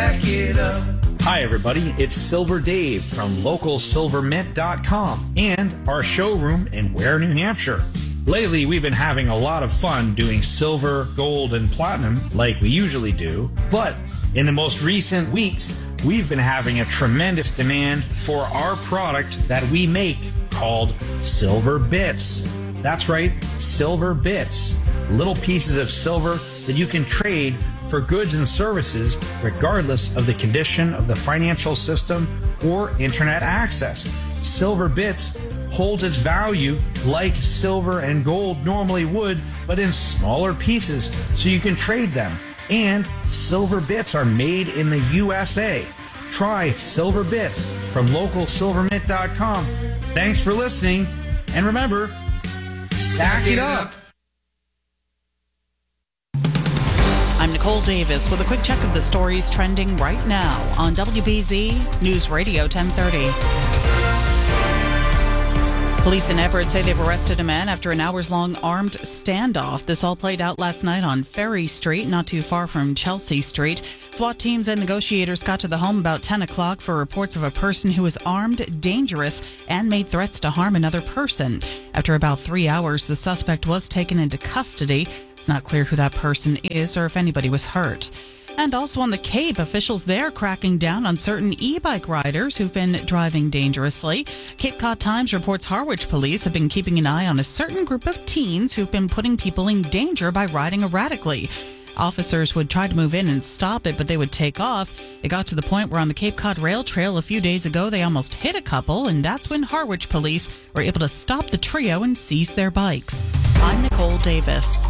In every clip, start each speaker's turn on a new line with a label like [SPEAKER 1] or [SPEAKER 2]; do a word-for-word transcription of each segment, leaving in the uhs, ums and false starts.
[SPEAKER 1] stack it up.
[SPEAKER 2] Hi everybody, it's Silver Dave from local silver mint dot com and our showroom in Ware, New Hampshire. Lately, we've been having a lot of fun doing silver, gold, and platinum like we usually do, but in the most recent weeks, we've been having a tremendous demand for our product that we make called Silver Bits. That's right, Silver Bits. Little pieces of silver that you can trade for goods and services regardless of the condition of the financial system or internet access. Silver Bits holds its value like silver and gold normally would, but in smaller pieces so you can trade them. And Silver Bits are made in the U S A. Try Silver Bits from local silver mint dot com. Thanks for listening, and remember, stack it up.
[SPEAKER 3] I'm Nicole Davis with a quick check of the stories trending right now on W B Z News Radio ten thirty. Police in Everett say they've arrested a man after an hours-long armed standoff. This all played out last night on Ferry Street, not too far from Chelsea Street. SWAT teams and negotiators got to the home about ten o'clock for reports of a person who was armed, dangerous, and made threats to harm another person. After about three hours, the suspect was taken into custody. It's not clear who that person is or if anybody was hurt. And also on the Cape, officials there cracking down on certain e-bike riders who've been driving dangerously. Cape Cod Times reports Harwich police have been keeping an eye on a certain group of teens who've been putting people in danger by riding erratically. Officers would try to move in and stop it, but they would take off. It got to the point where on the Cape Cod Rail Trail a few days ago, they almost hit a couple, and that's when Harwich police were able to stop the trio and seize their bikes. I'm Nicole Davis.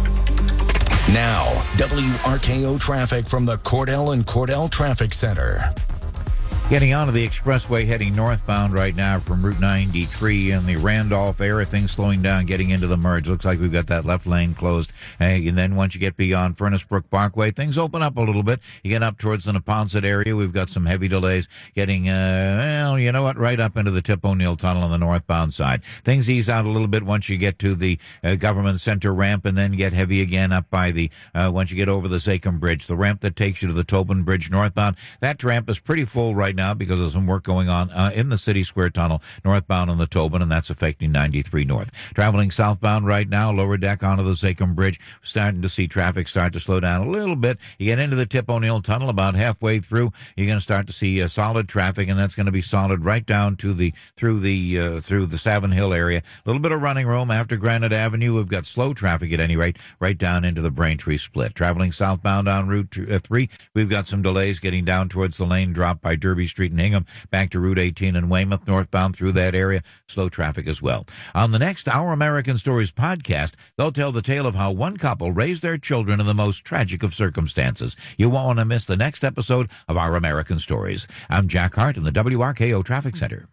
[SPEAKER 4] Now, W R K O traffic from the Cordell and Cordell Traffic Center.
[SPEAKER 5] Getting onto the expressway heading northbound right now from Route ninety-three in the Randolph area. Things slowing down, getting into the merge. Looks like we've got that left lane closed. Hey, and then once you get beyond Furnace Brook Parkway, things open up a little bit. You get up towards the Neponset area. We've got some heavy delays getting, uh, well, you know what, right up into the Tip O'Neill Tunnel on the northbound side. Things ease out a little bit once you get to the uh, Government Center ramp and then get heavy again up by the, uh, once you get over the Zachem Bridge. The ramp that takes you to the Tobin Bridge northbound, that ramp is pretty full right now because of some work going on uh, in the City Square Tunnel northbound on the Tobin, and that's affecting ninety-three North. Traveling southbound right now, lower deck onto the Zachem Bridge, starting to see traffic start to slow down a little bit. You get into the Tip O'Neill Tunnel about halfway through, you're going to start to see uh, solid traffic, and that's going to be solid right down to the through the uh, through the Savin Hill area. A little bit of running room after Granite Avenue. We've got slow traffic at any rate right down into the Braintree split. Traveling southbound on Route two, uh, three, we've got some delays getting down towards the lane drop by Derby Street and Hingham, back to Route eighteen in Weymouth, northbound through that area. Slow traffic as well. On the next Our American Stories podcast, they'll tell the tale of how one couple raised their children in the most tragic of circumstances. You won't want to miss the next episode of Our American Stories. I'm Jack Hart in the W R K O Traffic Center.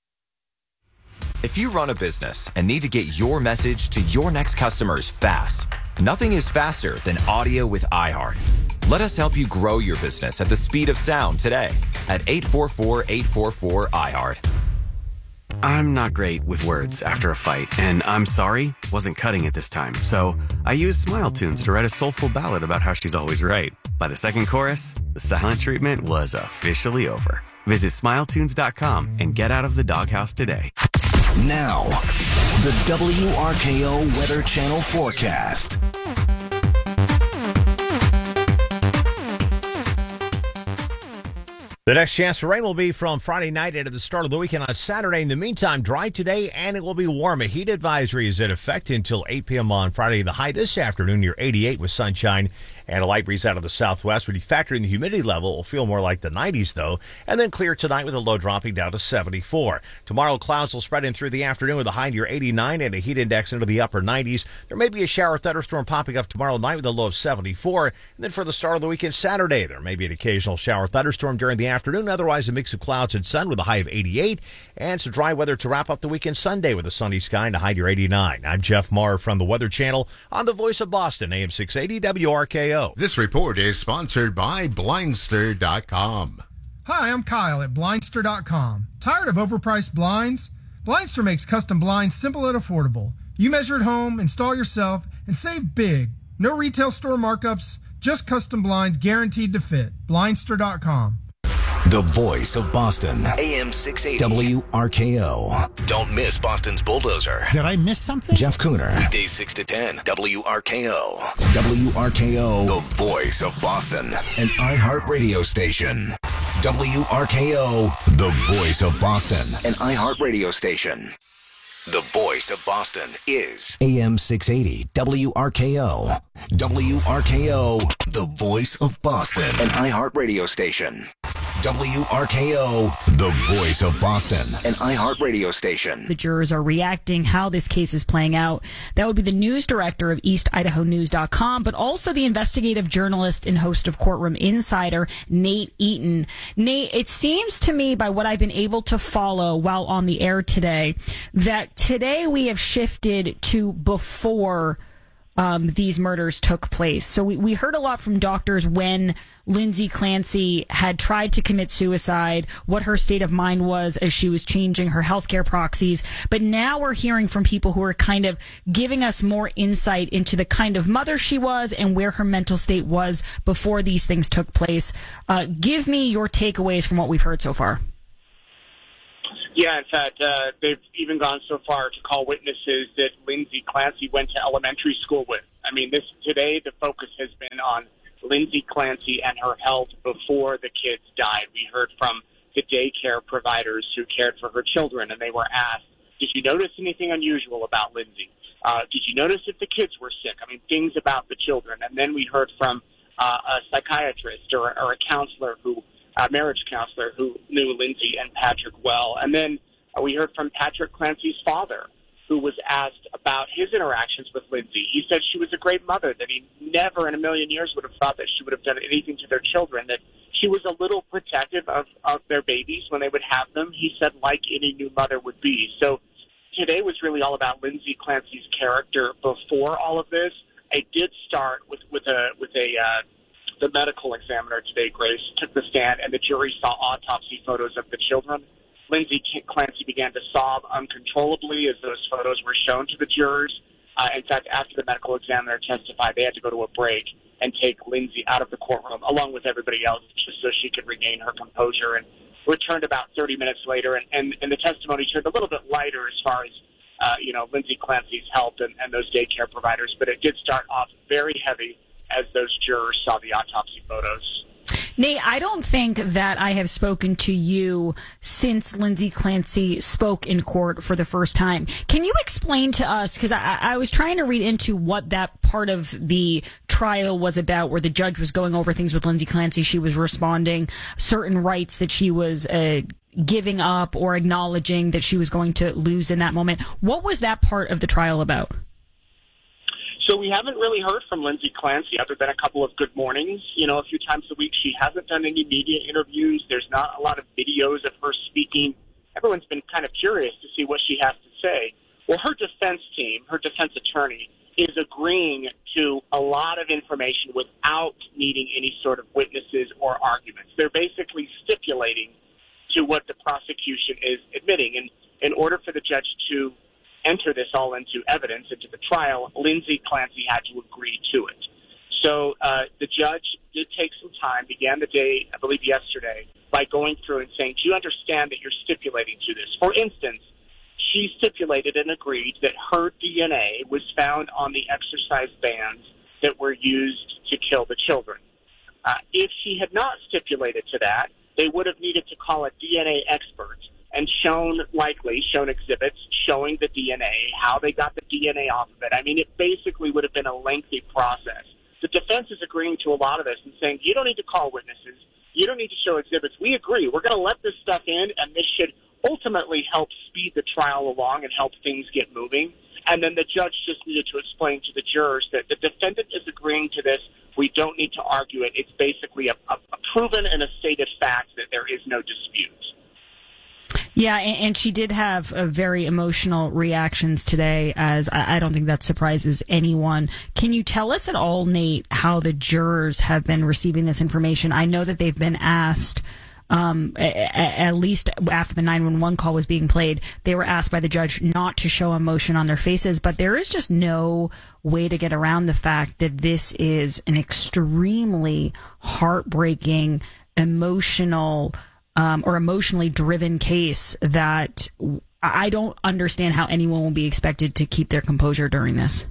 [SPEAKER 6] If you run a business and need to get your message to your next customers fast, nothing is faster than audio with iHeart. Let us help you grow your business at the speed of sound today at eight four four, eight four four, iHeart.
[SPEAKER 7] I'm not great with words after a fight, and I'm sorry wasn't cutting it this time. So I used Smile Tunes to write a soulful ballad about how she's always right. By the second chorus, the silent treatment was officially over. Visit smile tunes dot com and get out of the doghouse today.
[SPEAKER 4] Now, the W R K O Weather Channel forecast.
[SPEAKER 8] The next chance for rain will be from Friday night into the start of the weekend on Saturday. In the meantime, dry today, and it will be warm. A heat advisory is in effect until eight p.m. on Friday. The high this afternoon near eighty-eight with sunshine and a light breeze out of the southwest. When you factor in the humidity level, it will feel more like the nineties, though, and then clear tonight with a low dropping down to seventy-four. Tomorrow, clouds will spread in through the afternoon with a high near eighty-nine and a heat index into the upper nineties. There may be a shower thunderstorm popping up tomorrow night with a low of seventy-four. And then for the start of the weekend, Saturday, there may be an occasional shower thunderstorm during the afternoon. Otherwise, a mix of clouds and sun with a high of eighty-eight. And some dry weather to wrap up the weekend Sunday with a sunny sky and a high near eighty-nine. I'm Jeff Maher from the Weather Channel on the Voice of Boston, A M six eighty W R K O.
[SPEAKER 9] This report is sponsored by Blindster dot com.
[SPEAKER 10] Hi, I'm Kyle at Blindster dot com. Tired of overpriced blinds? Blindster makes custom blinds simple and affordable. You measure at home, install yourself, and save big. No retail store markups, Just custom blinds guaranteed to fit. Blindster dot com.
[SPEAKER 4] The voice of Boston. A M six eighty. W R K O. Don't miss Boston's Bulldozer.
[SPEAKER 1] Did I miss something?
[SPEAKER 4] Jeff Cooner. Day six to ten. W R K O. W R K O. The voice of Boston. An iHeart radio station. W R K O. The voice of Boston. An iHeart radio station. The voice of Boston is A M six eighty W R K O. W R K O, the voice of Boston, an iHeart radio station. W R K O, the voice of Boston, an iHeart radio station.
[SPEAKER 11] The jurors are reacting, how this case is playing out. That would be the news director of East Idaho News dot com, but also the investigative journalist and host of Courtroom Insider, Nate Eaton. Nate, it seems to me, by what I've been able to follow while on the air today, that today we have shifted to before Um, these murders took place. So we, we heard a lot from doctors when Lindsay Clancy had tried to commit suicide, what her state of mind was as she was changing her healthcare proxies. But now we're hearing from people who are kind of giving us more insight into the kind of mother she was and where her mental state was before these things took place. Uh, give me your takeaways from what we've heard so far.
[SPEAKER 12] Yeah, in fact, uh, they've even gone so far to call witnesses that Lindsay Clancy went to elementary school with. I mean, this today the focus has been on Lindsay Clancy and her health before the kids died. We heard from the daycare providers who cared for her children, and they were asked, did you notice anything unusual about Lindsay? Uh, did you notice if the kids were sick? I mean, things about the children. And then we heard from uh, a psychiatrist or, or a counselor who A marriage counselor who knew Lindsay and Patrick well. And then uh, we heard from Patrick Clancy's father, who was asked about his interactions with Lindsay. He said she was a great mother, that he never in a million years would have thought that she would have done anything to their children, that she was a little protective of, of their babies when they would have them. He said, like any new mother would be. So today was really all about Lindsay Clancy's character before all of this. I did start with, with a, with a, uh, the medical examiner today, Grace, took the stand, and the jury saw autopsy photos of the children. Lindsay Clancy began to sob uncontrollably as those photos were shown to the jurors. Uh, in fact, after the medical examiner testified, they had to go to a break and take Lindsay out of the courtroom, along with everybody else, just so she could regain her composure, and returned about thirty minutes later, and, and, and the testimony turned a little bit lighter as far as, uh, you know, Lindsay Clancy's health and, and those daycare providers, but it did start off very heavy as those jurors saw the autopsy photos.
[SPEAKER 11] Nate, I don't think that I have spoken to you since Lindsay Clancy spoke in court for the first time. Can you explain to us, because I, I was trying to read into what that part of the trial was about, where the judge was going over things with Lindsay Clancy. She was responding certain rights that she was uh, giving up or acknowledging that she was going to lose in that moment. What was that part of the trial about?
[SPEAKER 12] So we haven't really heard from Lindsay Clancy other than a couple of good mornings, you know, a few times a week. She hasn't done any media interviews. There's not a lot of videos of her speaking. Everyone's been kind of curious to see what she has to say. Well, her defense team, her defense attorney, is agreeing to a lot of information without needing any sort of witnesses or arguments. They're basically stipulating to what the prosecution is admitting. And in order for the judge to enter this all into evidence, into the trial, Lindsay Clancy had to agree to it. So uh, the judge did take some time, began the day, I believe yesterday, by going through and saying, do you understand that you're stipulating to this? For instance, she stipulated and agreed that her D N A was found on the exercise bands that were used to kill the children. Uh, if she had not stipulated to that, they would have needed to call a D N A expert and shown, likely, shown exhibits showing the D N A, how they got the D N A off of it. I mean, it basically would have been a lengthy process. The defense is agreeing to a lot of this and saying, you don't need to call witnesses. You don't need to show exhibits. We agree. We're going to let this stuff in, and this should ultimately help speed the trial along and help things get moving. And then the judge just needed to explain to the jurors that the defendant is agreeing to this. We don't need to argue it. It's basically a, a, a proven and a stated fact that there is no dispute.
[SPEAKER 11] Yeah, and she did have a very emotional reactions today, as I don't think that surprises anyone. Can you tell us at all, Nate, how the jurors have been receiving this information? I know that they've been asked um, a- at least after the nine one one call was being played, they were asked by the judge not to show emotion on their faces. But there is just no way to get around the fact that this is an extremely heartbreaking, emotional, um, or emotionally driven case that I don't understand how anyone will be expected to keep their composure during this.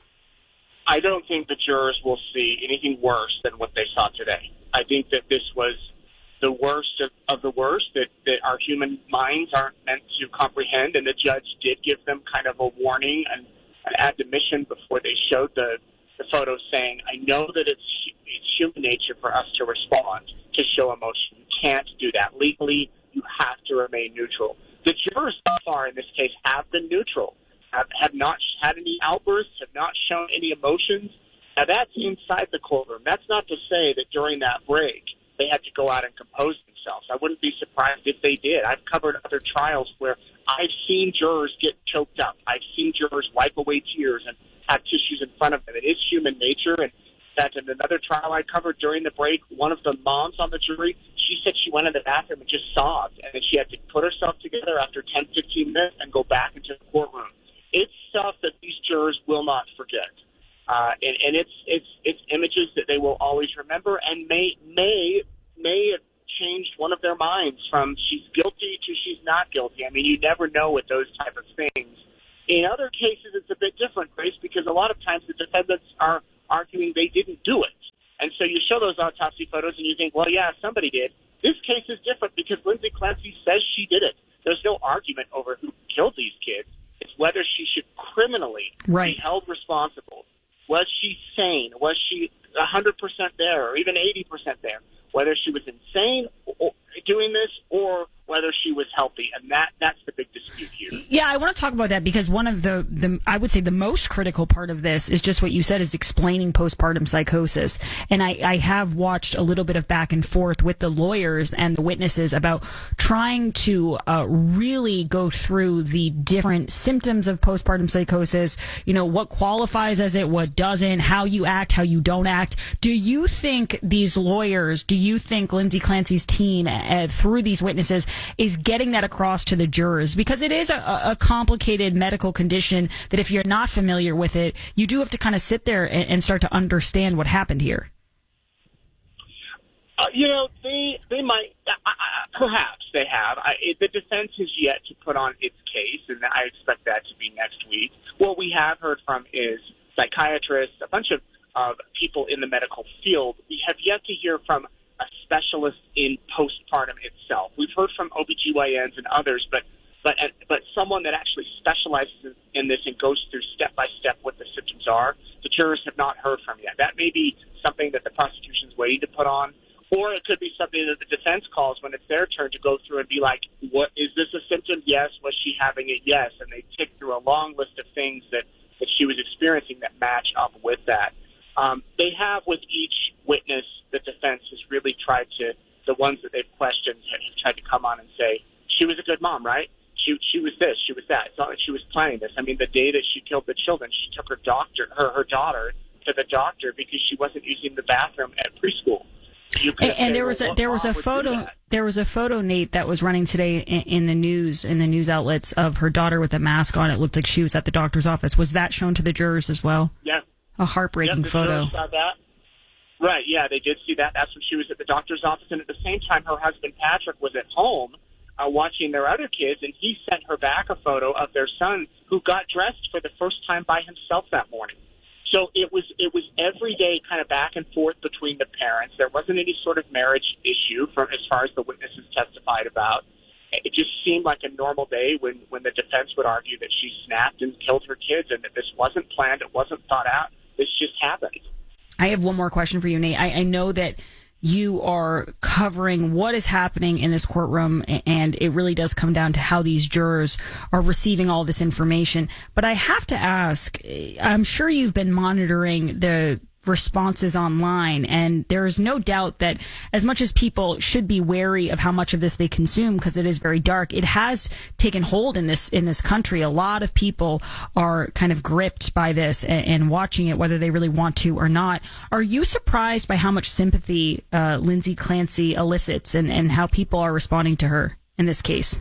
[SPEAKER 12] I don't think the jurors will see anything worse than what they saw today. I think that this was the worst of, of the worst that, that our human minds aren't meant to comprehend, and the judge did give them kind of a warning and an admonition before they showed the, the photo saying, I know that it's, it's human nature for us to respond, to show emotion. You can't do that. Legally, you have to remain neutral. The jurors so far in this case have been neutral. Have, have not had any outbursts, have not shown any emotions. Now, that's inside the courtroom. That's not to say that during that break they had to go out and compose themselves. I wouldn't be surprised if they did. I've covered other trials where I've seen jurors get choked up. I've seen jurors wipe away tears and have tissues in front of them. It is human nature. And that in another trial I covered during the break, one of the moms on the jury, she said she went in the bathroom and just sobbed, and then she had to put herself together after ten, fifteen minutes and go back into the courtroom. It's stuff that these jurors will not forget, uh, and, and it's it's it's images that they will always remember, and may may may have changed one of their minds from she's guilty to she's not guilty. I mean, you never know with those type of things. In other cases, it's a bit different, Grace, because a lot of times the defendants are arguing they didn't do it, and so you show those autopsy photos and you think, well, yeah, somebody did. This case is different because Lindsay Clancy says she did it. There's no argument over who killed these kids. It's whether she should criminally
[SPEAKER 11] right.
[SPEAKER 12] be held responsible. Was she sane? Was she one hundred percent there or even eighty percent there? Whether she was insane or doing this or whether she was healthy. And that that's the big dispute here.
[SPEAKER 11] Yeah, I want to talk about that because one of the, the, I would say the most critical part of this is just what you said, is explaining postpartum psychosis. And I, I have watched a little bit of back and forth with the lawyers and the witnesses about trying to uh, really go through the different symptoms of postpartum psychosis, you know, what qualifies as it, what doesn't, how you act, how you don't act. Do you think these lawyers, do you think Lindsay Clancy's team uh, through these witnesses is getting that across to the jurors? Because it is a, a complicated medical condition that if you're not familiar with it, you do have to kind of sit there and, and start to understand what happened here.
[SPEAKER 12] Uh, you know, they they might, uh, uh, perhaps they have. I, it, the defense has yet to put on its case, and I expect that to be next week. What we have heard from is psychiatrists, a bunch of uh, people in the medical field. We have yet to hear from a specialist in postpartum itself. We've heard from O B G Y Ns and others, but but but someone that actually specializes in this and goes through step by step what the symptoms are, the jurors have not heard from yet. That may be something that the prosecution's waiting to put on, or it could be something that the defense calls when it's their turn to go through and be like, "What is this a symptom? Yes. Was she having it? Yes." And they tick through a long list of things that that she was experiencing that match up with that. Um, they have, with each witness, the defense has really tried to, the ones that they've questioned have tried to come on and say, she was a good mom, right? She she was this, she was that. It's not like she was planning this. I mean, the day that she killed the children, she took her doctor, her, her daughter to the doctor because she wasn't using the bathroom at preschool. You
[SPEAKER 11] And, and
[SPEAKER 12] say,
[SPEAKER 11] there was
[SPEAKER 12] well,
[SPEAKER 11] a there was a photo there was a photo, Nate, that was running today in, in the news in the news outlets of her daughter with a mask on. It looked like she was at the doctor's office. Was that shown to the jurors as well?
[SPEAKER 12] Yeah.
[SPEAKER 11] A heartbreaking
[SPEAKER 12] yep, the
[SPEAKER 11] photo.
[SPEAKER 12] Saw that. Right, yeah, they did see that. That's when she was at the doctor's office. And at the same time, her husband, Patrick, was at home uh, watching their other kids, and he sent her back a photo of their son who got dressed for the first time by himself that morning. So it was it was every day kind of back and forth between the parents. There wasn't any sort of marriage issue from as far as the witnesses testified about. It just seemed like a normal day when, when the defense would argue that she snapped and killed her kids and that this wasn't planned, it wasn't thought out. This just happened.
[SPEAKER 11] I have one more question for you, Nate. I, I know that you are covering what is happening in this courtroom, and it really does come down to how these jurors are receiving all this information. But I have to ask, I'm sure you've been monitoring the responses online. And there is no doubt that as much as people should be wary of how much of this they consume, because it is very dark, it has taken hold in this in this country. A lot of people are kind of gripped by this and, and watching it, whether they really want to or not. Are you surprised by how much sympathy uh, Lindsay Clancy elicits and, and how people are responding to her in this case?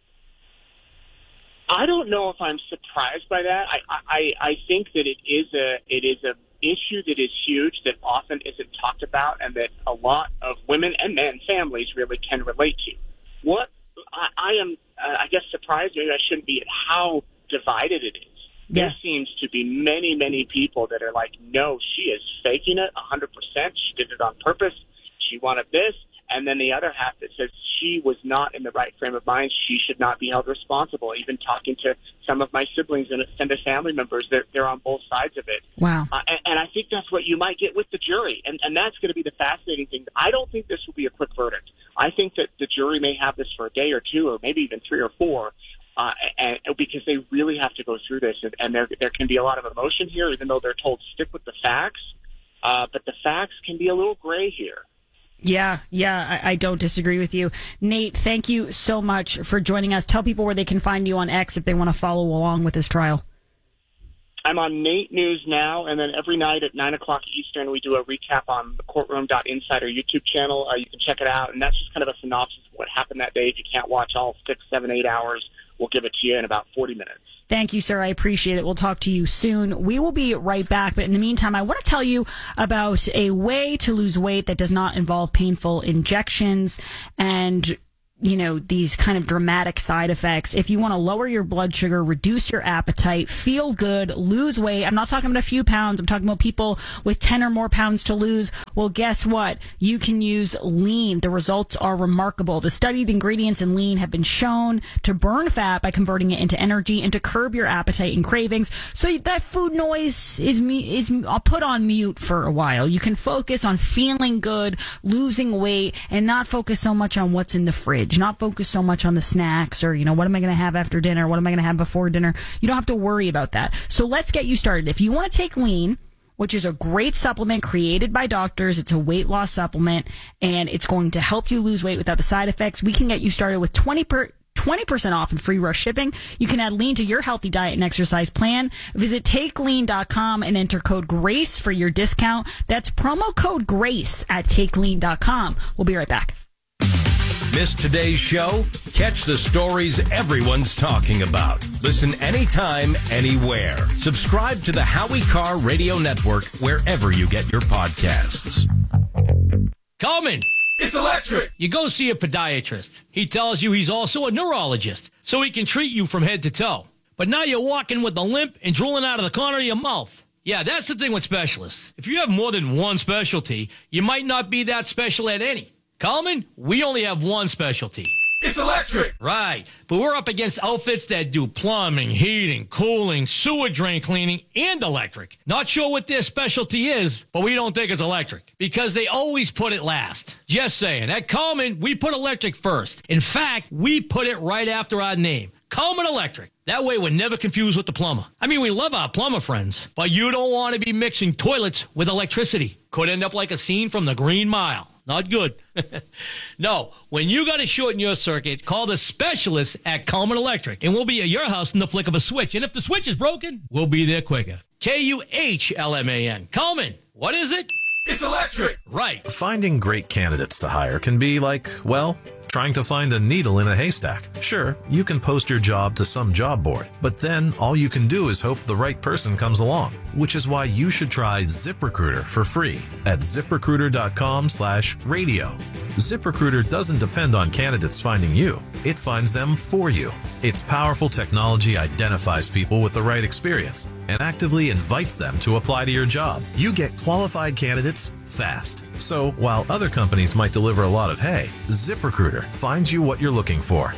[SPEAKER 12] I don't know if I'm surprised by that. I, I, I think that it is a it is a issue that is huge, that often isn't talked about, and that a lot of women and men families really can relate to. What I, I am, uh, I guess, surprised, maybe I shouldn't be, at how divided it is.
[SPEAKER 11] Yeah.
[SPEAKER 12] There seems to be many, many people that are like, no, she is faking it one hundred percent. She did it on purpose. She wanted this. And then the other half that says she was not in the right frame of mind. She should not be held responsible. Even talking to some of my siblings and extended family members, they're, they're on both sides of it.
[SPEAKER 11] Wow.
[SPEAKER 12] Uh, and, and I think that's what you might get with the jury. And, and that's going to be the fascinating thing. I don't think this will be a quick verdict. I think that the jury may have this for a day or two, or maybe even three or four, uh, and, because they really have to go through this. And, and there, there can be a lot of emotion here, even though they're told stick with the facts. Uh, but the facts can be a little gray here.
[SPEAKER 11] Yeah, yeah, I, I don't disagree with you. Nate, thank you so much for joining us. Tell people where they can find you on X if they want to follow along with this trial.
[SPEAKER 12] I'm on Nate News Now, and then every night at nine o'clock Eastern, we do a recap on the courtroom dot insider YouTube channel. Uh, you can check it out, and that's just kind of a synopsis of what happened that day. If you can't watch all six, seven, eight hours, we'll give it to you in about forty minutes.
[SPEAKER 11] Thank you, sir. I appreciate it. We'll talk to you soon. We will be right back. But in the meantime, I want to tell you about a way to lose weight that does not involve painful injections and, you know, these kind of dramatic side effects. If you want to lower your blood sugar, reduce your appetite, feel good, lose weight. I'm not talking about a few pounds. I'm talking about people with ten or more pounds to lose. Well, guess what? You can use lean. The results are remarkable. The studied ingredients in lean have been shown to burn fat by converting it into energy and to curb your appetite and cravings. So that food noise is is I'll put on mute for a while. You can focus on feeling good, losing weight, and not focus so much on what's in the fridge. Not focus so much on the snacks or, you know, what am I going to have after dinner? What am I going to have before dinner? You don't have to worry about that. So let's get you started. If you want to take lean, which is a great supplement created by doctors, it's a weight loss supplement, and it's going to help you lose weight without the side effects, we can get you started with twenty per twenty percent off and free rush shipping. You can add lean to your healthy diet and exercise plan. Visit take lean dot com and enter code GRACE for your discount. That's promo code GRACE at take lean dot com. We'll be right back.
[SPEAKER 1] Missed today's show? Catch the stories everyone's talking about. Listen anytime, anywhere. Subscribe to the Howie Carr Radio Network wherever you get your podcasts.
[SPEAKER 13] Coleman!
[SPEAKER 9] It's electric!
[SPEAKER 13] You go see a podiatrist. He tells you he's also a neurologist, so he can treat you from head to toe. But now you're walking with a limp and drooling out of the corner of your mouth. Yeah, that's the thing with specialists. If you have more than one specialty, you might not be that special at any. Coleman, we only have one specialty.
[SPEAKER 9] It's electric!
[SPEAKER 13] Right, but we're up against outfits that do plumbing, heating, cooling, sewer drain cleaning, and electric. Not sure what their specialty is, but we don't think it's electric, because they always put it last. Just saying, at Coleman, we put electric first. In fact, we put it right after our name. Coleman Electric. That way we're never confused with the plumber. I mean, we love our plumber friends, but you don't want to be mixing toilets with electricity. Could end up like a scene from the Green Mile. Not good. No, when you got a short in your circuit, call the specialist at Coleman Electric, and we'll be at your house in the flick of a switch. And if the switch is broken, we'll be there quicker. K U H L M A N. Coleman, what is it?
[SPEAKER 9] It's electric!
[SPEAKER 13] Right.
[SPEAKER 14] Finding great candidates to hire can be like, well, trying to find a needle in a haystack. Sure, you can post your job to some job board, but then all you can do is hope the right person comes along, which is why you should try ZipRecruiter for free at zip recruiter dot com slash radio. ZipRecruiter doesn't depend on candidates finding you. It finds them for you. Its powerful technology identifies people with the right experience and actively invites them to apply to your job. You get qualified candidates fast. So while other companies might deliver a lot of hay, ZipRecruiter finds you what you're looking for.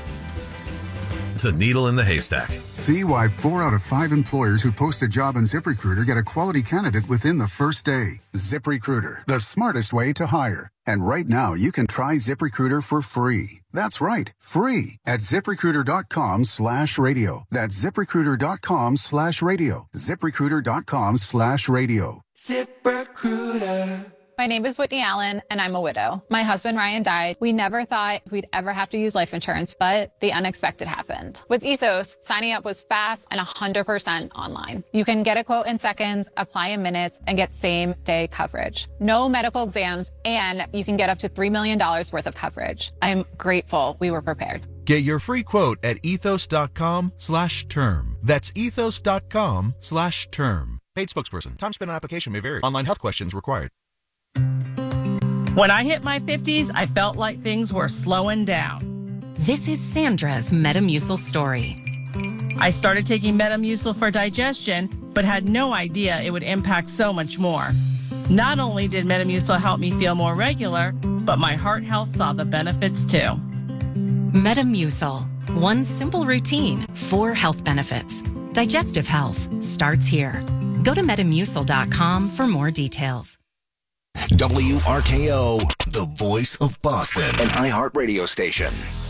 [SPEAKER 14] The needle in the haystack.
[SPEAKER 15] See why four out of five employers who post a job on ZipRecruiter get a quality candidate within the first day. ZipRecruiter, the smartest way to hire. And right now, you can try ZipRecruiter for free. That's right, free at zip recruiter dot com slash radio. That's zip recruiter dot com slash radio. zip recruiter dot com slash radio.
[SPEAKER 16] ZipRecruiter. My name is Whitney Allen, and I'm a widow. My husband, Ryan, died. We never thought we'd ever have to use life insurance, but the unexpected happened. With Ethos, signing up was fast and one hundred percent online. You can get a quote in seconds, apply in minutes, and get same-day coverage. No medical exams, and you can get up to three million dollars worth of coverage. I'm grateful we were prepared.
[SPEAKER 17] Get your free quote at ethos.com slash term. That's ethos.com slash term. Paid spokesperson. Time spent on application may vary. Online health questions required.
[SPEAKER 18] When I hit my fifties, I felt like things were slowing down.
[SPEAKER 19] This is Sandra's Metamucil story.
[SPEAKER 18] I started taking Metamucil for digestion, but had no idea it would impact so much more. Not only did Metamucil help me feel more regular, but my heart health saw the benefits too.
[SPEAKER 19] Metamucil. One simple routine, four health benefits. Digestive health starts here. Go to metamucil dot com for more details.
[SPEAKER 4] W R K O, the voice of Boston, an iHeart radio station.